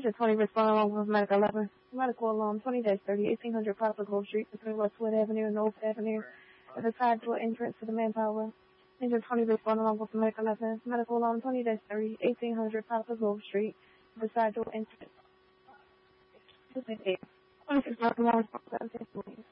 Engine 20 responding along with Medical 11. Medical alarm 20-30, 1800 Poplar Grove Street between Westwood Avenue and Oak Avenue at the side door entrance to the Manpower. Engine 20 responding along with Medical 11. Medical alarm 20-30, 1800 Poplar Grove Street at the side door entrance. 26 Medical alarm 17.